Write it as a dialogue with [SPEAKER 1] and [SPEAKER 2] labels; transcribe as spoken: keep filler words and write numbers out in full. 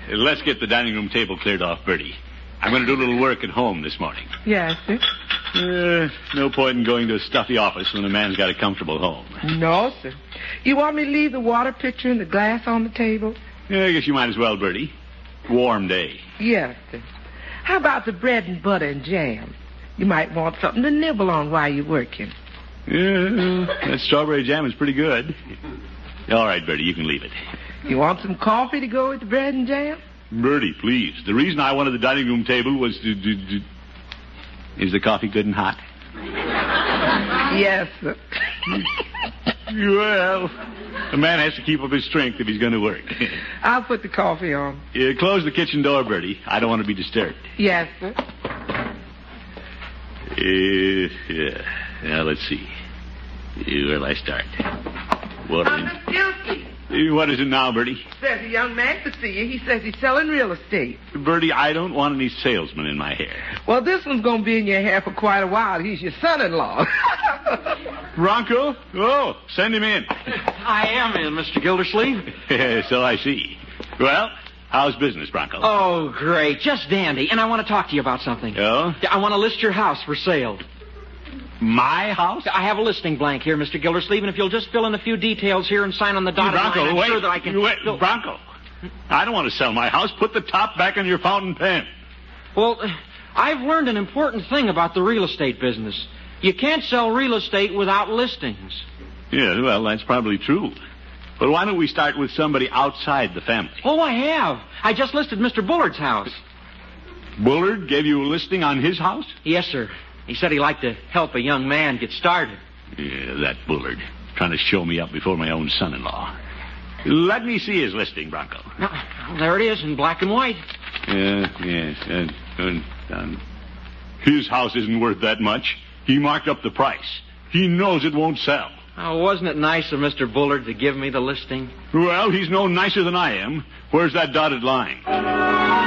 [SPEAKER 1] let's get the dining room table cleared off, Bertie. I'm going to do a little work at home this morning.
[SPEAKER 2] Yes, sir.
[SPEAKER 1] Uh, no point in going to a stuffy office when a man's got a comfortable home.
[SPEAKER 2] No, sir. You want me to leave the water pitcher and the glass on the table?
[SPEAKER 1] Yeah, I guess you might as well, Bertie. Warm day.
[SPEAKER 2] Yes, sir. How about the bread and butter and jam? You might want something to nibble on while you're working.
[SPEAKER 1] Yeah, that strawberry jam is pretty good. All right, Bertie, you can leave it.
[SPEAKER 2] You want some coffee to go with the bread and jam?
[SPEAKER 1] Bertie, please. The reason I wanted the dining room table was to... to, to... Is the coffee good and hot?
[SPEAKER 2] Yes, sir.
[SPEAKER 1] Well, a man has to keep up his strength if he's going to work.
[SPEAKER 2] I'll put the coffee on.
[SPEAKER 1] Yeah, close the kitchen door, Bertie. I don't want to be disturbed.
[SPEAKER 2] Yes, sir.
[SPEAKER 1] Uh, yeah. Now, let's see. Uh, Where'll I start? Water.
[SPEAKER 2] Uh, Miss Gilsey.
[SPEAKER 1] Uh, What is it now, Bertie?
[SPEAKER 2] There's a young man to see you. He says he's selling real estate.
[SPEAKER 1] Bertie, I don't want any salesmen in my hair.
[SPEAKER 2] Well, this one's going to be in your hair for quite a while. He's your son-in-law.
[SPEAKER 1] Bronco? Oh, send him in.
[SPEAKER 3] I am in, Mister Gildersleeve.
[SPEAKER 1] So I see. Well, how's business, Bronco?
[SPEAKER 3] Oh, great. Just dandy. And I want to talk to you about something.
[SPEAKER 1] Oh?
[SPEAKER 3] I want to list your house for sale.
[SPEAKER 1] My house?
[SPEAKER 3] I have a listing blank here, Mister Gildersleeve, and if you'll just fill in a few details here and sign on the dotted
[SPEAKER 1] Bronco,
[SPEAKER 3] line, I'm
[SPEAKER 1] wait.
[SPEAKER 3] sure that I can...
[SPEAKER 1] Wait,
[SPEAKER 3] fill-
[SPEAKER 1] Bronco. I don't want to sell my house. Put the top back on your fountain pen.
[SPEAKER 3] Well, I've learned an important thing about the real estate business. You can't sell real estate without listings.
[SPEAKER 1] Yeah, well, that's probably true. But why don't we start with somebody outside the family?
[SPEAKER 3] Oh, I have. I just listed Mister Bullard's house.
[SPEAKER 1] Bullard gave you a listing on his house?
[SPEAKER 3] Yes, sir. He said he'd like to help a young man get started.
[SPEAKER 1] Yeah, that Bullard. Trying to show me up before my own son-in-law. Let me see his listing, Bronco.
[SPEAKER 3] Now, there it is in black and white.
[SPEAKER 1] Yeah, yes. And, and, and his house isn't worth that much. He marked up the price. He knows it won't sell.
[SPEAKER 3] Oh, wasn't it nice of Mister Bullard to give me the listing?
[SPEAKER 1] Well, he's no nicer than I am. Where's that dotted line?